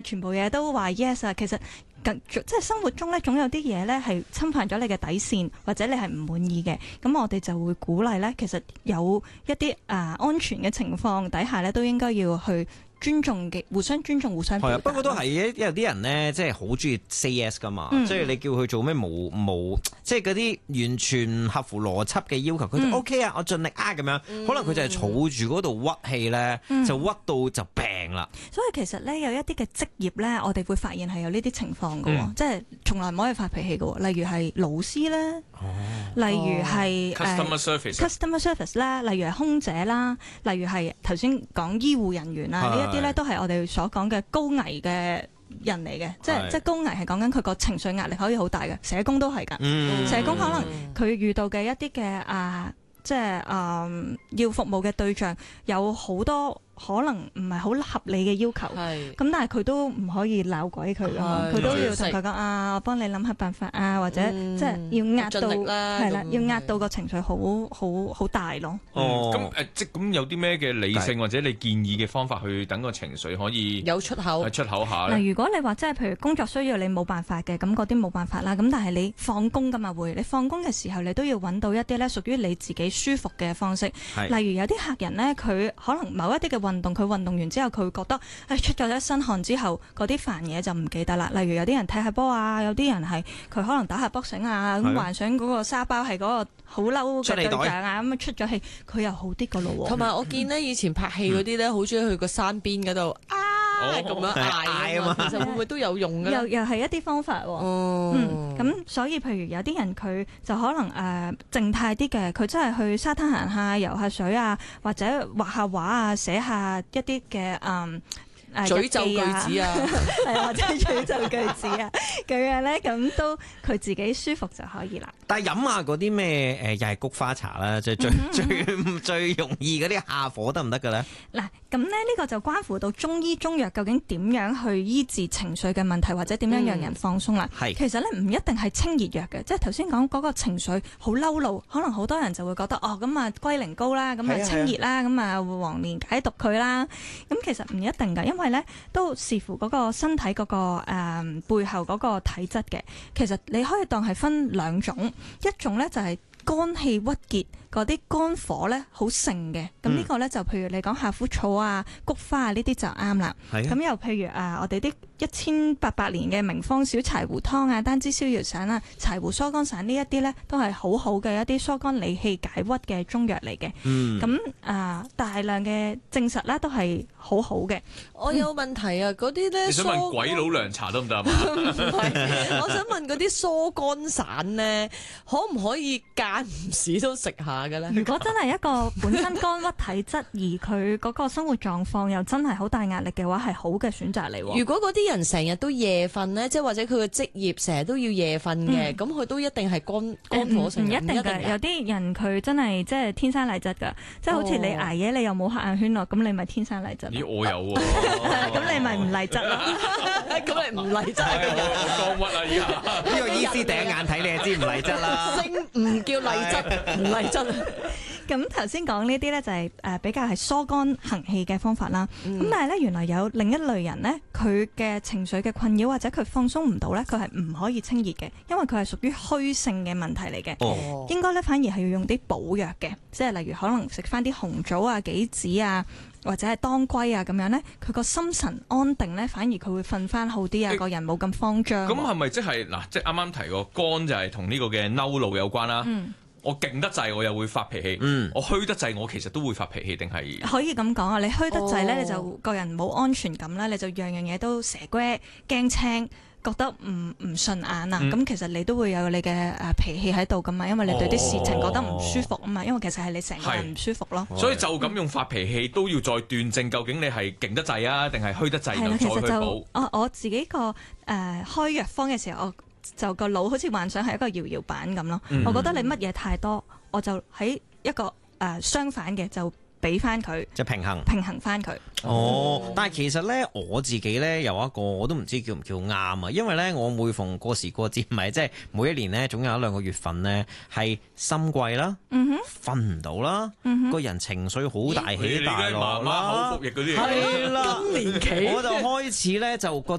全部嘢都話 yes 啊，其實即係生活中咧，總有啲嘢咧係侵犯咗你嘅底線，或者你係唔滿意嘅，咁我哋就會鼓勵咧，其實有一啲安全嘅情況底下咧，都應該要去尊重嘅，互相尊重，互相表達。 不過都係有啲人咧，即係好中意 say yes 噶嘛，即係你叫佢做咩冇，即係嗰啲完全合乎邏輯嘅要求，佢就 OK 啊，我盡力啊咁樣。可能佢就係儲住嗰度屈氣咧，就屈到就病啦。 所以其實咧，有一啲嘅職業咧，我哋會發現係有呢啲情況嘅，即係從來唔可以發脾氣嘅。例如係老師啦，例如係customer service 啦，例如係空姐啦，例如係頭先講醫護人員啦，呢一啲咧都係我哋所講嘅高危嘅人嚟嘅，即係高危係講緊佢個情緒壓力可以好大嘅，社工都係㗎，社工可能佢遇到嘅一啲嘅即係要服務嘅對象有好多可能唔係好合理嘅要求，咁但係佢都唔可以鬧鬼佢㗎，佢都要同佢講我幫你諗下辦法或者即係要壓到係啦，要壓到個情緒好大咯。 咁有啲咩嘅理性或者你建議嘅方法去等個情緒可以有出口下咧？ 嗱，如果你話即係譬如工作需要你冇辦法嘅，咁嗰啲冇辦法啦。咁但係你放工㗎嘛你放工嘅時候你都要揾到一啲咧屬於你自己舒服嘅方式。例如有啲客人咧，佢可能某一啲嘅運動，佢運動完之後佢會覺得出咗一身汗之後嗰啲煩嘢就唔記得啦。例如有啲人踢下波有啲人係佢可能打下波繩咁幻想嗰個沙包係嗰個好嬲嘅對象咁出咗氣佢又好啲㗎咯喎。 同埋我見呢，以前拍戲嗰啲咧，好中意去個山邊嗰度咁樣嗌啊嘛，其實會唔會都有用嘅？ 又係一啲方法喎。咁所以譬如有啲人佢就可能靜態啲嘅，佢真係去沙灘行下、游下水或者畫下畫寫下一啲嘅詛咒句子或者詛咒句子咁樣咧，咁都佢自己舒服就可以啦。 但係飲下嗰啲咩又係菊花茶啦，即係最容易嗰啲下火得唔得嘅咧？ 嗱，咁咧呢個就關乎到中醫中藥究竟點樣去醫治情緒嘅問題，或者點樣讓人放鬆啦。其實咧唔一定係清熱藥嘅，即係頭先講嗰個情緒好嬲怒，可能好多人就會覺得咁龜苓膏啦，咁清熱啦，咁黃連解毒佢啦。咁其實唔一定㗎，因為咧都視乎嗰個身體嗰個背後嗰個體質嘅。其實你可以當係分兩種，一種咧就係肝氣鬱結嗰啲肝火咧好盛嘅，咁呢個咧就譬如你講夏枯草菊花呢啲就啱啦。咁又譬如我哋啲1800年嘅名方小柴胡湯丹枝逍遙散柴胡疏肝散呢一啲咧都係好好嘅一啲疏肝理氣解鬱嘅中藥嚟嘅。咁大量嘅證實咧都係好好嘅。 我有問題嗰啲咧， 你想問鬼佬涼茶得唔得啊？ 我想問嗰啲疏肝散咧，可唔可以間唔時都食下嘅咧？ 如果真係一個本身肝鬱體質，而佢嗰個生活狀況又真係好大壓力嘅話，係好嘅選擇嚟。 如果嗰啲人成日都夜瞓咧，即係或者佢嘅職業成日都要夜瞓嘅，咁佢都一定係肝火盛。唔一定㗎， 有啲人佢真係即係天生麗質㗎，即係好似你捱夜你又冇黑眼圈咯，咁你咪天生麗質。 咦，我有喎。 咁你咪唔麗質咯。 咁你唔麗質。 我肝鬱啊！依家呢個醫師第一眼睇你就知唔麗質啦。 唔叫麗質，唔麗質。 咁頭先講呢啲咧就係比較係疏肝行氣嘅方法啦。咁但係咧原來有另一類人咧，佢嘅情緒嘅困擾或者佢放鬆唔到咧，佢係唔可以清熱嘅，因為佢係屬於虛性嘅問題嚟嘅。應該咧反而係要用啲補藥嘅，即係例如可能食翻啲紅棗杞子或者係當歸咁樣咧，佢個心神安定咧，反而佢會瞓翻好啲個人冇咁慌張。 咁係咪即係嗱？即係啱啱提過肝就係同呢個嘅嬲怒有關啦。我勁得滯，我又會發脾氣。我虛得滯，我其實都會發脾氣，定係可以咁講你虛得滯咧，你就個人冇安全感啦，你就樣樣嘢都蛇龜驚青，覺得唔順眼咁其實你都會有你嘅脾氣喺度噶嘛，因為你對啲事情覺得唔舒服嘛，因為其實係你成個人唔舒服咯。 所以就咁用發脾氣都要再斷證，究竟你係勁得滯定係虛得滯，然後再去補。 我自己個開藥方嘅時候，我就個腦好似幻想係一個搖搖板咁咯。我覺得你乜嘢太多，我就喺一個相反嘅就俾翻佢， 就平衡翻佢。 但係其實咧，我自己咧有一個我都唔知叫唔叫啱啊，因為咧我每逢過時過節，咪即係每一年咧總有一兩個月份咧係心悸啦，瞓唔到啦，個人情緒好大起大落啦， 口服液嗰啲係啦， 更年期我就開始咧就覺